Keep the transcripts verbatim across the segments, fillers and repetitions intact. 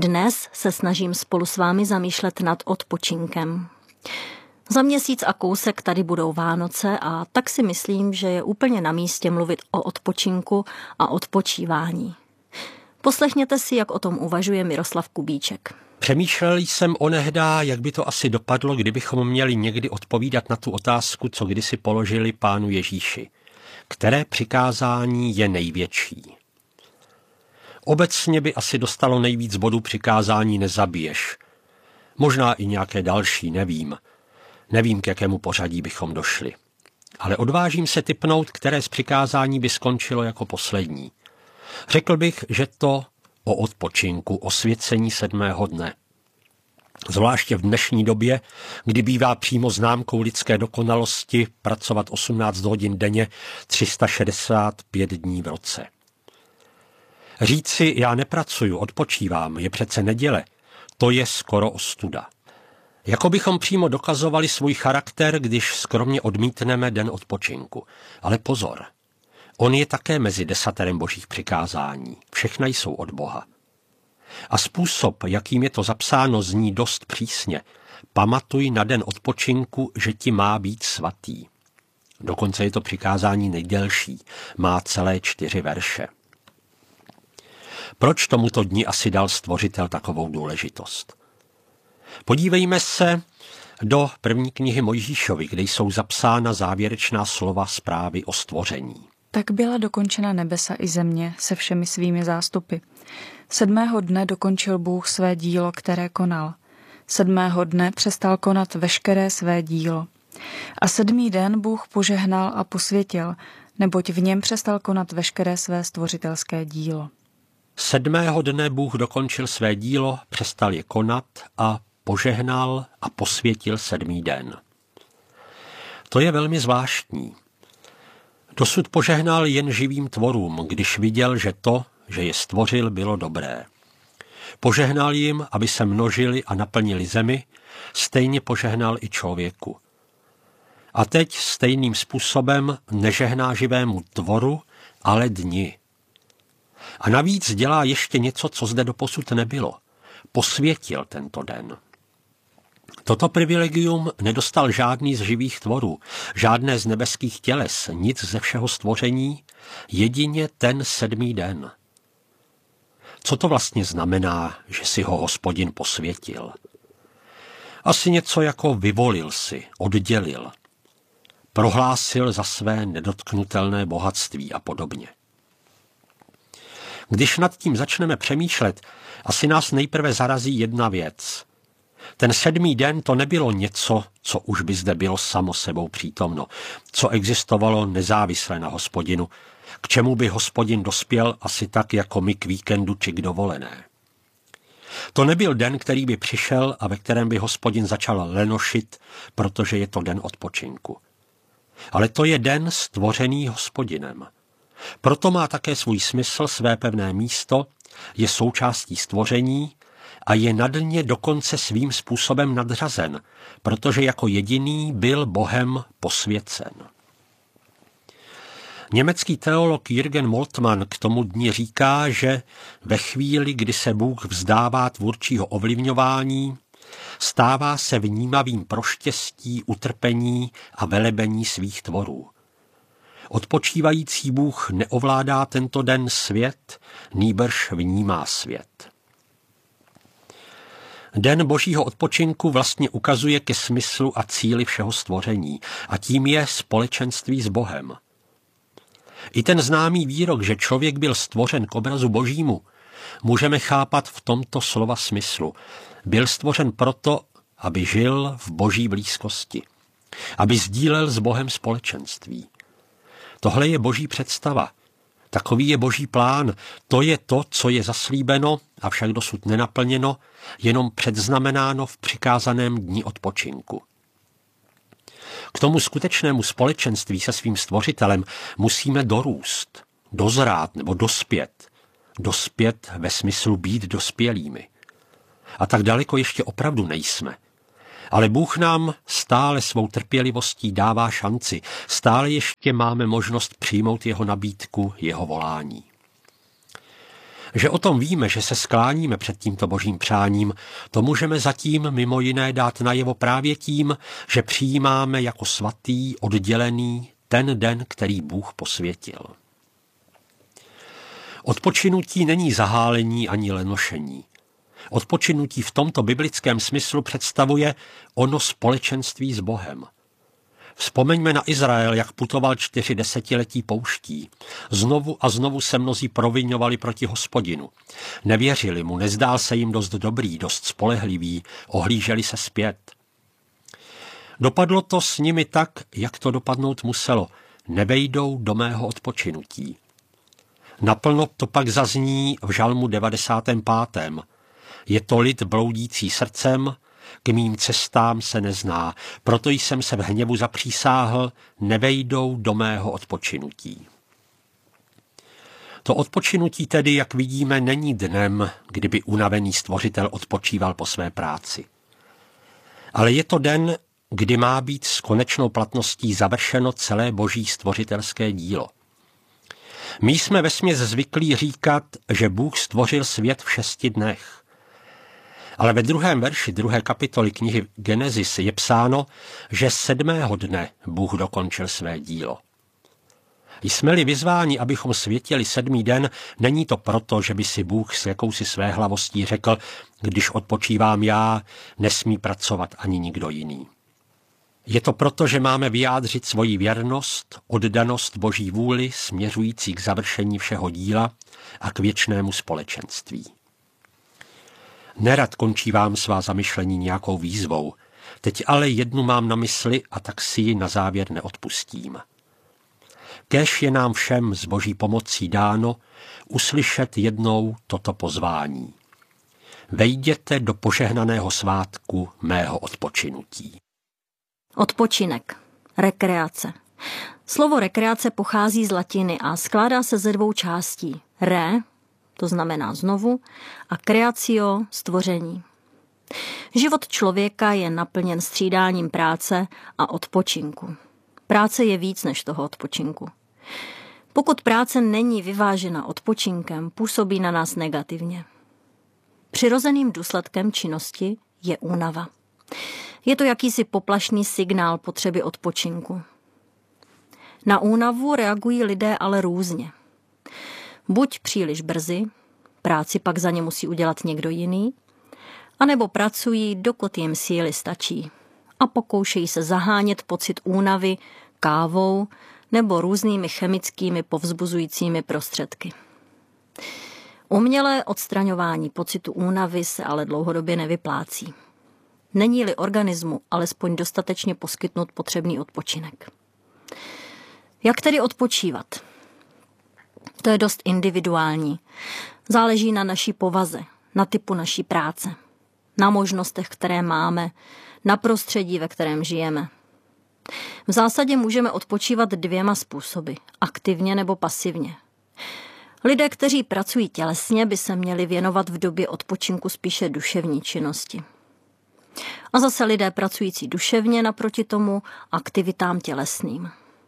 Dnes se snažím spolu s vámi zamýšlet nad odpočinkem. Za měsíc a kousek tady budou Vánoce a tak si myslím, že je úplně na místě mluvit o odpočinku a odpočívání. Poslechněte si, jak o tom uvažuje Miroslav Kubíček. Přemýšlel jsem onehdá, jak by to asi dopadlo, kdybychom měli někdy odpovídat na tu otázku, co kdysi položili pánu Ježíši. Které přikázání je největší? Obecně by asi dostalo nejvíc bodů přikázání nezabiješ. Možná i nějaké další, nevím. Nevím, k jakému pořadí bychom došli. Ale odvážím se tipnout, které z přikázání by skončilo jako poslední. Řekl bych, že to o odpočinku, o svěcení sedmého dne. Zvláště v dnešní době, kdy bývá přímo známkou lidské dokonalosti pracovat osmnáct hodin denně, tři sta šedesát pět dní v roce. Říci, já nepracuju, odpočívám, je přece neděle, to je skoro ostuda. Jako bychom přímo dokazovali svůj charakter, když skromně odmítneme den odpočinku. Ale pozor, on je také mezi desaterem božích přikázání. Všechna jsou od Boha. A způsob, jakým je to zapsáno, zní dost přísně. Pamatuj na den odpočinku, že ti má být svatý. Dokonce je to přikázání nejdelší, má celé čtyři verše. Proč tomuto dni asi dal Stvořitel takovou důležitost? Podívejme se do první knihy Mojžíšovy, kde jsou zapsána závěrečná slova zprávy o stvoření. Tak byla dokončena nebesa i země se všemi svými zástupy. Sedmého dne dokončil Bůh své dílo, které konal. Sedmého dne přestal konat veškeré své dílo. A sedmý den Bůh požehnal a posvětil, neboť v něm přestal konat veškeré své stvořitelské dílo. Sedmého dne Bůh dokončil své dílo, přestal je konat a požehnal a posvětil sedmý den. To je velmi zvláštní. Dosud požehnal jen živým tvorům, když viděl, že to, že je stvořil, bylo dobré. Požehnal jim, aby se množili a naplnili zemi, stejně požehnal i člověku. A teď stejným způsobem nežehná živému tvoru, ale dni. A navíc dělá ještě něco, co zde doposud nebylo. Posvětil tento den. Toto privilegium nedostal žádný z živých tvorů, žádné z nebeských těles, nic ze všeho stvoření, jedině ten sedmý den. Co to vlastně znamená, že si ho Hospodin posvětil? Asi něco jako vyvolil si, oddělil, prohlásil za své nedotknutelné bohatství a podobně. Když nad tím začneme přemýšlet, asi nás nejprve zarazí jedna věc. Ten sedmý den to nebylo něco, co už by zde bylo samo sebou přítomno, co existovalo nezávisle na Hospodinu, k čemu by Hospodin dospěl asi tak jako my k víkendu či k dovolené. To nebyl den, který by přišel a ve kterém by Hospodin začal lenošit, protože je to den odpočinku. Ale to je den stvořený Hospodinem. Proto má také svůj smysl, své pevné místo, je součástí stvoření a je nad ně dokonce svým způsobem nadřazen, protože jako jediný byl Bohem posvěcen. Německý teolog Jürgen Moltmann k tomu dni říká, že ve chvíli, kdy se Bůh vzdává tvůrčího ovlivňování, stává se vnímavým pro štěstí, utrpení a velebení svých tvorů. Odpočívající Bůh neovládá tento den svět, nýbrž vnímá svět. Den božího odpočinku vlastně ukazuje ke smyslu a cíli všeho stvoření a tím je společenství s Bohem. I ten známý výrok, že člověk byl stvořen k obrazu božímu, můžeme chápat v tomto slova smyslu. Byl stvořen proto, aby žil v boží blízkosti, aby sdílel s Bohem společenství. Tohle je boží představa. Takový je boží plán. To je to, co je zaslíbeno, avšak dosud nenaplněno, jenom předznamenáno v přikázaném dni odpočinku. K tomu skutečnému společenství se svým stvořitelem musíme dorůst, dozrát nebo dospět. Dospět ve smyslu být dospělými. A tak daleko ještě opravdu nejsme. Ale Bůh nám stále svou trpělivostí dává šanci. Stále ještě máme možnost přijmout jeho nabídku, jeho volání. Že o tom víme, že se skláníme před tímto božím přáním, to můžeme zatím mimo jiné dát najevo právě tím, že přijímáme jako svatý, oddělený ten den, který Bůh posvětil. Odpočinutí není zahálení ani lenošení. Odpočinutí v tomto biblickém smyslu představuje ono společenství s Bohem. Vzpomeňme na Izrael, jak putoval čtyři desetiletí pouští. Znovu a znovu se mnozí proviňovali proti Hospodinu. Nevěřili mu, nezdál se jim dost dobrý, dost spolehlivý, ohlíželi se zpět. Dopadlo to s nimi tak, jak to dopadnout muselo. Nevejdou do mého odpočinutí. Naplno to pak zazní v žalmu devadesátém pátém Je to lid bloudící srdcem, k mým cestám se nezná, proto jsem se v hněvu zapřísáhl, nevejdou do mého odpočinutí. To odpočinutí tedy, jak vidíme, není dnem, kdyby unavený stvořitel odpočíval po své práci. Ale je to den, kdy má být s konečnou platností završeno celé boží stvořitelské dílo. My jsme vesměs zvyklí říkat, že Bůh stvořil svět v šesti dnech. Ale ve druhém verši druhé kapitoly knihy Genesis je psáno, že sedmého dne Bůh dokončil své dílo. Jsme-li vyzváni, abychom světili sedmý den, není to proto, že by si Bůh s jakousi své hlavostí řekl, když odpočívám já, nesmí pracovat ani nikdo jiný. Je to proto, že máme vyjádřit svoji věrnost, oddanost Boží vůli směřující k završení všeho díla a k věčnému společenství. Nerad končívám svá zamyšlení nějakou výzvou, teď ale jednu mám na mysli a tak si ji na závěr neodpustím. Kéž je nám všem s Boží pomocí dáno uslyšet jednou toto pozvání. Vejděte do požehnaného svátku mého odpočinutí. Odpočinek, rekreace. Slovo rekreace pochází z latiny a skládá se ze dvou částí. Re, to znamená znovu, a creatio, stvoření. Život člověka je naplněn střídáním práce a odpočinku. Práce je víc než toho odpočinku. Pokud práce není vyvážena odpočinkem, působí na nás negativně. Přirozeným důsledkem činnosti je únava. Je to jakýsi poplašný signál potřeby odpočinku. Na únavu reagují lidé ale různě. Buď příliš brzy, práci pak za ně musí udělat někdo jiný, anebo pracují, dokud jim síly stačí a pokoušejí se zahánět pocit únavy kávou nebo různými chemickými povzbuzujícími prostředky. Umělé odstraňování pocitu únavy se ale dlouhodobě nevyplácí. Není-li organismu alespoň dostatečně poskytnut potřebný odpočinek. Jak tedy odpočívat? To je dost individuální. Záleží na naší povaze, na typu naší práce, na možnostech, které máme, na prostředí, ve kterém žijeme. V zásadě můžeme odpočívat dvěma způsoby, aktivně nebo pasivně. Lidé, kteří pracují tělesně, by se měli věnovat v době odpočinku spíše duševní činnosti. A zase lidé pracující duševně naproti tomu aktivitám tělesným.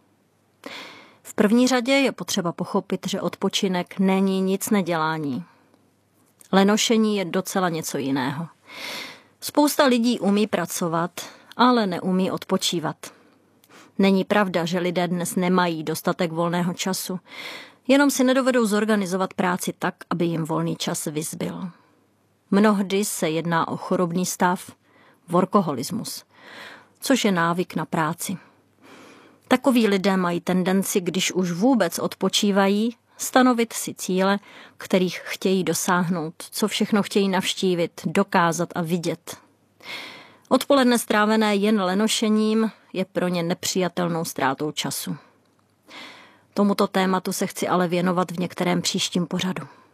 V první řadě je potřeba pochopit, že odpočinek není nic nedělání. Lenošení je docela něco jiného. Spousta lidí umí pracovat, ale neumí odpočívat. Není pravda, že lidé dnes nemají dostatek volného času, jenom si nedovedou zorganizovat práci tak, aby jim volný čas vyzbyl. Mnohdy se jedná o chorobný stav, workoholismus, což je návyk na práci. Takoví lidé mají tendenci, když už vůbec odpočívají, stanovit si cíle, kterých chtějí dosáhnout, co všechno chtějí navštívit, dokázat a vidět. Odpoledne strávené jen lenošením je pro ně nepřijatelnou ztrátou času. Tomuto tématu se chci ale věnovat v některém příštím pořadu.